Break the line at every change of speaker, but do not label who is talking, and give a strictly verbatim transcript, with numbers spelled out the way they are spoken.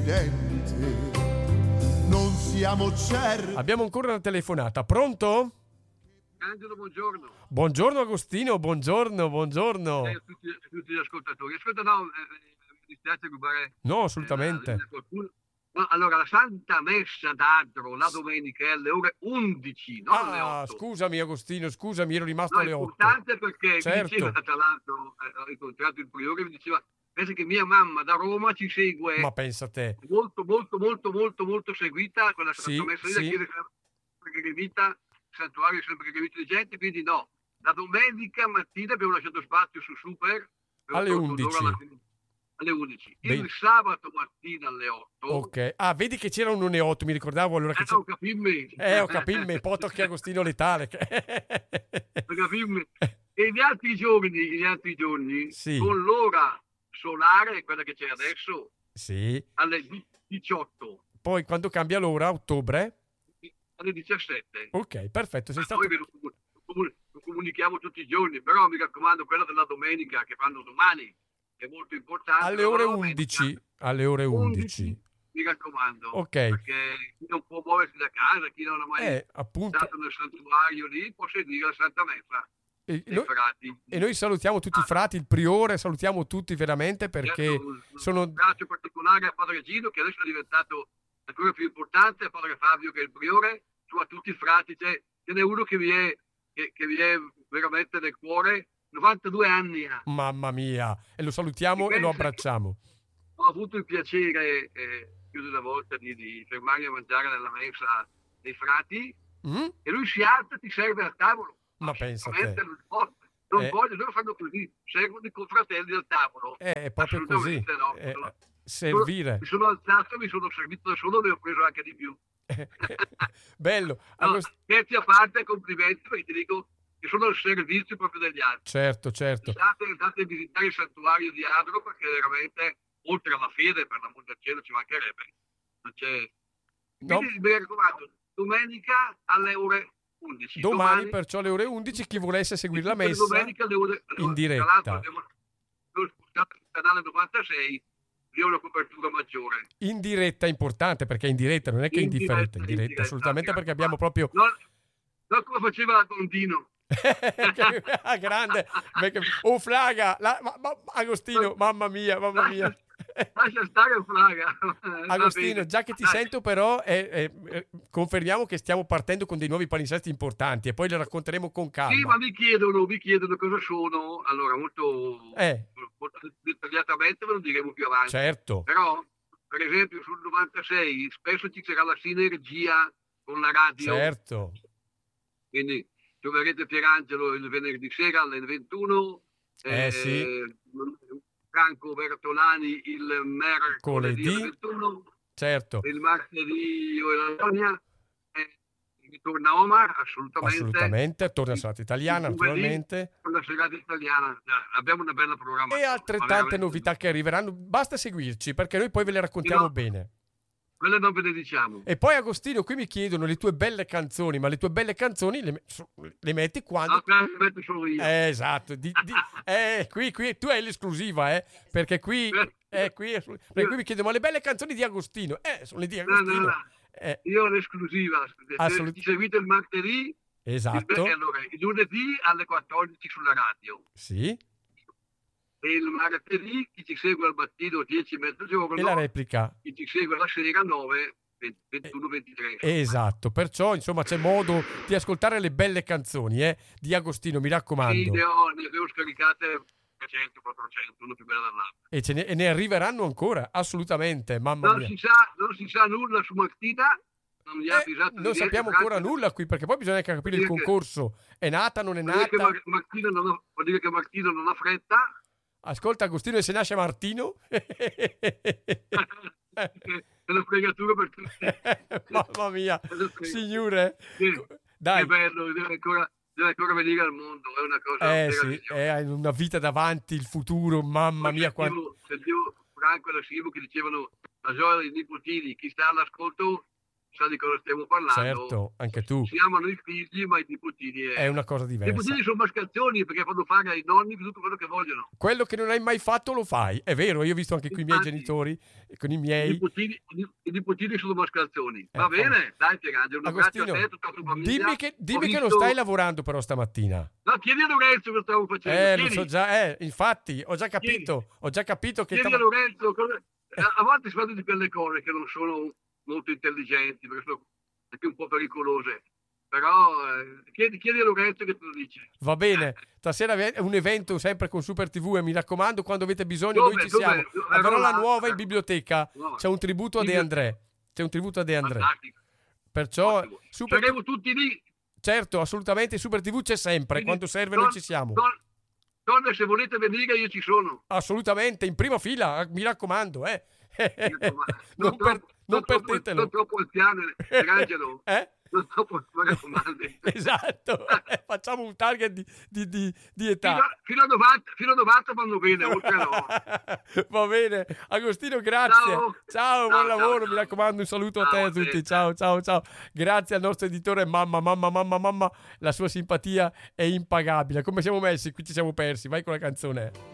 evidente. Non siamo certi.
Abbiamo ancora una telefonata. Pronto?
Angelo, buongiorno.
Buongiorno Agostino, buongiorno, buongiorno.
Eh, a tutti, a tutti gli ascoltatori. Ascolta, no, eh, mi dispiace rubare.
No, assolutamente.
Eh, la, la no, allora, la Santa Messa d'Adro la domenica è alle ore undici, non alle
Ah,
otto.
scusami Agostino, scusami, ero rimasto
No,
alle
è
otto.
importante perché
Certo.
mi diceva, tra l'altro, eh, ho incontrato il priore, mi diceva, pensa che mia mamma da Roma ci segue.
Ma pensa te.
Molto, molto, molto, molto, molto seguita quella
Sì,
Santa Messa lì,
sì.
la chiesa sempre gremita, il santuario sempre gremito di gente, quindi no. La domenica mattina abbiamo lasciato spazio su Super
Alle undici.
Alla, alle undici.
Beh.
Il sabato mattina alle otto.
Ok. Ah, vedi che c'era un one otto, mi ricordavo allora che
Eh,
c'è...
ho capito.
Eh, ho capito, me, poto che Agostino letale.
Ho capito. E gli altri giorni, gli altri giorni,
Sì.
con l'ora solare, quella che c'è adesso,
Sì.
alle diciotto.
Poi quando cambia l'ora, ottobre?
Alle diciassette.
Ok, perfetto, sei
Ma
stato...
Noi ve lo, comun- lo comunichiamo tutti i giorni, però mi raccomando, quella della domenica che fanno domani è molto importante.
Alle ore
la domenica,
undici. Alle ore undici.
mi raccomando.
Ok.
Perché chi non può muoversi da casa, chi non ha mai
Eh, appunto.
stato nel santuario lì, può seguire la Santa Messa.
E
dei
noi,
frati.
e noi salutiamo tutti i frati, il priore, salutiamo tutti veramente perché
Certo, un,
sono...
un abbraccio particolare a Padre Gino, che adesso è diventato ancora più importante, a Padre Fabio che è il priore, su a tutti i frati, c'è, ce n'è uno che vi è, che, che vi è veramente nel cuore, novantadue anni ha.
Mamma mia, e lo salutiamo e, e lo abbracciamo.
Ho avuto il piacere eh, più di una volta di, di fermarmi a mangiare nella mensa dei frati,
Mm?
e lui si alza e ti serve al tavolo.
Ma pensa te.
Non, voglio, non
eh,
voglio, loro fanno così, servono i confratelli al tavolo.
È proprio così,
no.
eh,
sono,
servire.
Mi sono alzato, mi sono servito da solo, ne ho preso anche di più.
Bello.
No,
Agost...
Scherzi a parte, complimenti, perché ti dico che sono al servizio proprio degli altri.
Certo, certo.
Andate, andate a visitare il santuario di Adro, perché veramente, oltre alla fede, per l'amor del cielo, ci mancherebbe. Non c'è...
No.
Quindi mi raccomando, domenica alle ore undici.
Domani,
Domani,
perciò alle ore undici, chi volesse seguire la messa
domenica alle ore, alle
in
ore,
diretta.
Tra l'altro abbiamo spostato il canale novantasei, lì ho una copertura maggiore.
In diretta è importante, perché è in diretta, non è che è
In
indifferente, in
diretta, in
diretta,
diretta,
assolutamente, perché abbiamo
grazie.
proprio...
Non, non come faceva Gondino.
Grande, perché... oh Flaga, la... ma, ma, Agostino, mamma mia, mamma mia.
Lascia stare Flaga.
Agostino, già che ti sento però eh, eh, eh, confermiamo che stiamo partendo con dei nuovi palinsesti importanti e poi le racconteremo con calma.
Sì, ma mi chiedono, mi chiedono cosa sono, allora molto,
eh.
molto dettagliatamente ve lo diremo più avanti.
Certo.
Però, per esempio, sul novantasei spesso ci sarà la sinergia con la radio.
Certo.
Quindi troverete Pierangelo il venerdì sera alle ventuno.
Eh,
eh,
sì.
Franco Bertolani il mercoledì alle ventuno.
Certo.
Il martedì io e la Antonia. Eh, ritorna Omar, assolutamente.
Assolutamente, torna la serata italiana, naturalmente.
Con la serata italiana. Abbiamo una bella programmazione.
E altrettante novità che arriveranno. Basta seguirci, perché noi poi ve le raccontiamo no. bene.
Quelle non ve le diciamo.
E poi Agostino, qui mi chiedono le tue belle canzoni, ma le tue belle canzoni le, le metti quando...
No, le metto solo io.
Eh, esatto. Di, di, eh, qui, qui tu hai l'esclusiva, eh, perché qui, eh, qui, perché qui mi chiedono, ma le belle canzoni di Agostino? Eh, sono le di Agostino.
No, no, no.
Eh.
Io ho l'esclusiva.
Assolut-
Ti seguite il martedì.
Esatto.
Il, allora, il lunedì alle quattordici sulla radio.
Sì.
E il martedì chi ci segue al mattino dieci e mezzogiorno
e la replica
chi ci segue la sera nove ventuno ventitré.
Esatto, perciò insomma c'è modo di ascoltare le belle canzoni eh, di Agostino, mi raccomando.
Sì, ne ho, ne ho scaricate trecento quattrocento, una più bella dell'altra.
E, ce ne, e ne arriveranno ancora, assolutamente, mamma
non
mia.
Si sa, non si sa nulla su Martina. Non, mi ha
eh, non sappiamo ancora
Franco.
nulla qui, perché poi bisogna anche capire il concorso. È nata, non è nata?
Vuol dire che Martino non ha, vuol dire che Martino non ha fretta.
Ascolta Agostino, e se nasce Martino?
È una fregatura per tutti.
Mamma mia, signore.
Sì.
Dai.
È bello, deve ancora, deve ancora venire al mondo, è una cosa...
Eh sì, hai una vita davanti, il futuro, mamma mia.
Sentivo,
quanto...
sentivo Franco e la Silvo che dicevano la gioia dei nipotini, chi sta all'ascolto sa di cosa stiamo parlando.
Certo, anche tu.
Si amano i figli, ma i nipotini è,
È una cosa
i
diversa.
nipotini sono mascalzoni perché fanno fare ai nonni tutto quello che vogliono.
Quello che non hai mai fatto lo fai, è vero, io ho visto anche qui i miei
Infatti,
genitori, con i
I
miei...
nipotini, i, i nipotini sono mascalzoni. Va
Eh,
bene, dai Pierangelo, un abbraccio a
Agostino,
te, tutta la tua famiglia.
dimmi che,
Ho
dimmi che non
visto-
stai lavorando però stamattina.
No, chiedi a Lorenzo che stavo facendo.
Eh, lo
chiedi,
so già, eh, infatti, ho già capito, ho già capito che...
chiedi
tam-
a Lorenzo. cosa- A, a volte si fanno di quelle cose che non sono molto intelligenti, perché sono anche un po' pericolose. Però eh, chiedi, chiedi a Lorenzo che te lo dice.
Va bene, stasera è un evento sempre con Super T V e mi raccomando, quando avete bisogno
Dove?
noi ci
Dove?
siamo.
Dove?
A Verona
Verona?
Nuova in biblioteca
No.
c'è un tributo a De André. C'è un tributo a De André.
Fantastico.
Perciò
Ottimo.
Super
Saremo tutti lì.
certo, assolutamente Super T V c'è sempre,
Quindi,
quando serve
don-
noi ci siamo.
don- Donne, se volete venire, io ci sono.
Assolutamente, in prima fila, mi raccomando, eh.
Mi raccomando.
non, per-
troppo-
non
troppo-
perdetelo.
Non troppo anziano, Angelo.
Eh?
Non troppo, mi raccomando.
Esatto, facciamo un target di, di- di- di età.
Fino, fino a novanta, fino a novanta vanno bene, oltre no.
Va bene, Agostino, grazie. Ciao,
Ciao.
ciao,
Ciao,
buon
ciao,
lavoro,
ciao.
mi raccomando, un saluto a
Ciao
te e a
a te.
tutti. Ciao, ciao, ciao. Grazie al nostro editore, mamma, mamma, mamma, mamma, la sua simpatia è impagabile. Come siamo messi? Qui ci siamo persi. Vai con la canzone.